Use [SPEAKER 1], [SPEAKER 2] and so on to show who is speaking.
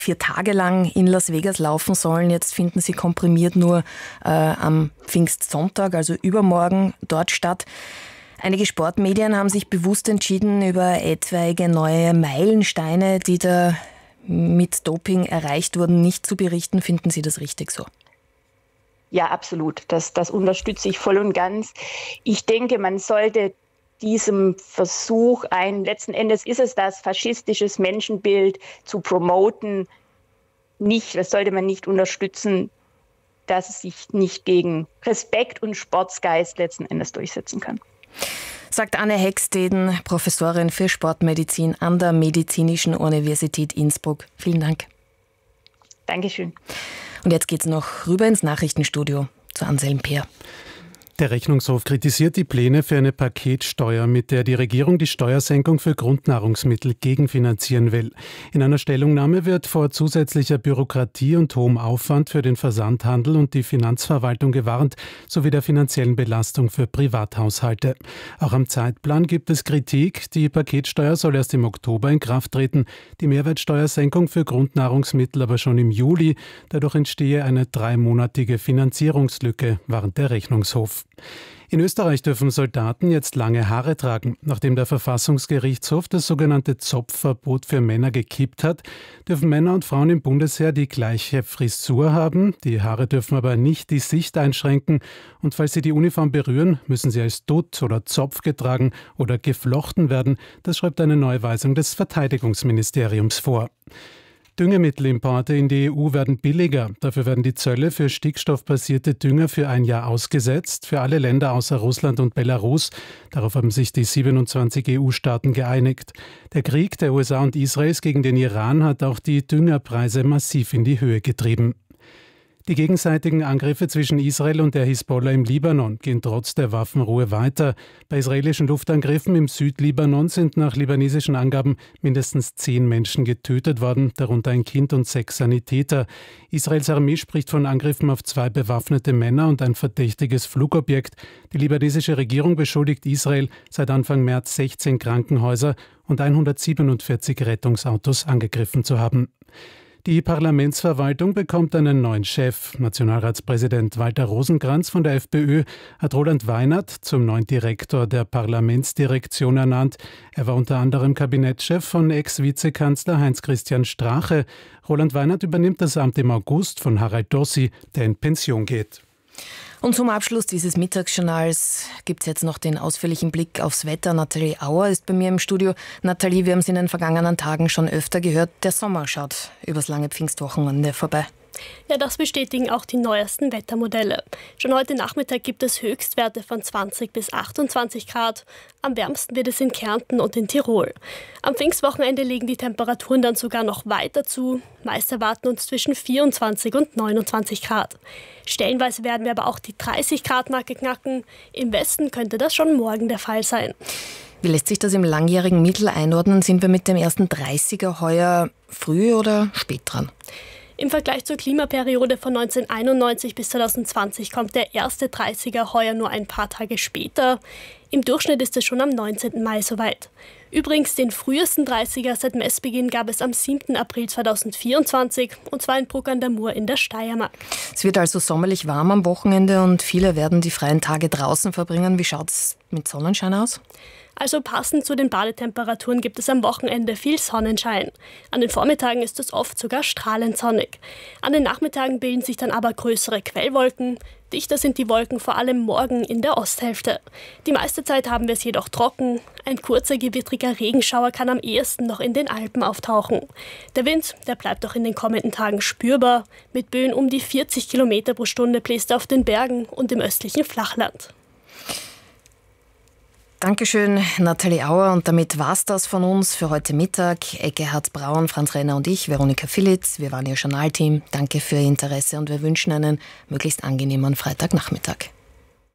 [SPEAKER 1] 4 Tage lang in Las Vegas laufen sollen. Jetzt finden sie komprimiert nur am Pfingstsonntag, also übermorgen, dort statt. Einige Sportmedien haben sich bewusst entschieden, über etwaige neue Meilensteine, die da mit Doping erreicht wurden, nicht zu berichten. Finden Sie das richtig so?
[SPEAKER 2] Ja, absolut. Das unterstütze ich voll und ganz. Ich denke, man sollte diesem Versuch letzten Endes ist es das, faschistisches Menschenbild zu promoten, das sollte man nicht unterstützen, dass es sich nicht gegen Respekt und Sportsgeist letzten Endes durchsetzen kann.
[SPEAKER 1] Sagt Anne Hecksteden, Professorin für Sportmedizin an der Medizinischen Universität Innsbruck. Vielen Dank.
[SPEAKER 2] Dankeschön.
[SPEAKER 1] Und jetzt geht's noch rüber ins Nachrichtenstudio zu Anselm Peer.
[SPEAKER 3] Der Rechnungshof kritisiert die Pläne für eine Paketsteuer, mit der die Regierung die Steuersenkung für Grundnahrungsmittel gegenfinanzieren will. In einer Stellungnahme wird vor zusätzlicher Bürokratie und hohem Aufwand für den Versandhandel und die Finanzverwaltung gewarnt, sowie der finanziellen Belastung für Privathaushalte. Auch am Zeitplan gibt es Kritik. Die Paketsteuer soll erst im Oktober in Kraft treten, die Mehrwertsteuersenkung für Grundnahrungsmittel aber schon im Juli. Dadurch entstehe eine 3-monatige Finanzierungslücke, warnt der Rechnungshof. In Österreich dürfen Soldaten jetzt lange Haare tragen. Nachdem der Verfassungsgerichtshof das sogenannte Zopfverbot für Männer gekippt hat, dürfen Männer und Frauen im Bundesheer die gleiche Frisur haben. Die Haare dürfen aber nicht die Sicht einschränken. Und falls sie die Uniform berühren, müssen sie als Dutt oder Zopf getragen oder geflochten werden. Das schreibt eine Neuweisung des Verteidigungsministeriums vor. Düngemittelimporte in die EU werden billiger. Dafür werden die Zölle für stickstoffbasierte Dünger für ein Jahr ausgesetzt, für alle Länder außer Russland und Belarus. Darauf haben sich die 27 EU-Staaten geeinigt. Der Krieg der USA und Israels gegen den Iran hat auch die Düngerpreise massiv in die Höhe getrieben. Die gegenseitigen Angriffe zwischen Israel und der Hisbollah im Libanon gehen trotz der Waffenruhe weiter. Bei israelischen Luftangriffen im Südlibanon sind nach libanesischen Angaben mindestens 10 Menschen getötet worden, darunter ein Kind und 6 Sanitäter. Israels Armee spricht von Angriffen auf 2 bewaffnete Männer und ein verdächtiges Flugobjekt. Die libanesische Regierung beschuldigt Israel, seit Anfang März 16 Krankenhäuser und 147 Rettungsautos angegriffen zu haben. Die Parlamentsverwaltung bekommt einen neuen Chef. Nationalratspräsident Walter Rosenkranz von der FPÖ hat Roland Weinert zum neuen Direktor der Parlamentsdirektion ernannt. Er war unter anderem Kabinettschef von Ex-Vizekanzler Heinz-Christian Strache. Roland Weinert übernimmt das Amt im August von Harald Dossi, der in Pension geht.
[SPEAKER 1] Und zum Abschluss dieses Mittagsjournals gibt es jetzt noch den ausführlichen Blick aufs Wetter. Nathalie Auer ist bei mir im Studio. Nathalie, wir haben es in den vergangenen Tagen schon öfter gehört. Der Sommer schaut übers lange Pfingstwochenende vorbei.
[SPEAKER 4] Ja, das bestätigen auch die neuesten Wettermodelle. Schon heute Nachmittag gibt es Höchstwerte von 20 bis 28 Grad. Am wärmsten wird es in Kärnten und in Tirol. Am Pfingstwochenende legen die Temperaturen dann sogar noch weiter zu. Meist erwarten uns zwischen 24 und 29 Grad. Stellenweise werden wir aber auch die 30-Grad-Marke knacken. Im Westen könnte das schon morgen der Fall sein.
[SPEAKER 1] Wie lässt sich das im langjährigen Mittel einordnen? Sind wir mit dem ersten 30er heuer früh oder spät dran?
[SPEAKER 4] Im Vergleich zur Klimaperiode von 1991 bis 2020 kommt der erste 30er heuer nur ein paar Tage später. Im Durchschnitt ist es schon am 19. Mai soweit. Übrigens den frühesten 30er seit Messbeginn gab es am 7. April 2024, und zwar in Bruck an der Mur in der Steiermark.
[SPEAKER 1] Es wird also sommerlich warm am Wochenende und viele werden die freien Tage draußen verbringen. Wie schaut es mit Sonnenschein aus?
[SPEAKER 4] Also passend zu den Badetemperaturen gibt es am Wochenende viel Sonnenschein. An den Vormittagen ist es oft sogar strahlend sonnig. An den Nachmittagen bilden sich dann aber größere Quellwolken. Dichter sind die Wolken vor allem morgen in der Osthälfte. Die meiste Zeit haben wir es jedoch trocken. Ein kurzer gewittriger Regenschauer kann am ehesten noch in den Alpen auftauchen. Der Wind, der bleibt auch in den kommenden Tagen spürbar. Mit Böen um die 40 Kilometer pro Stunde bläst er auf den Bergen und im östlichen Flachland.
[SPEAKER 1] Dankeschön, Nathalie Auer. Und damit war's das von uns für heute Mittag. Eckehard Braun, Franz Renner und ich, Veronika Philitz. Wir waren Ihr Journalteam. Danke für Ihr Interesse und wir wünschen einen möglichst angenehmen Freitagnachmittag.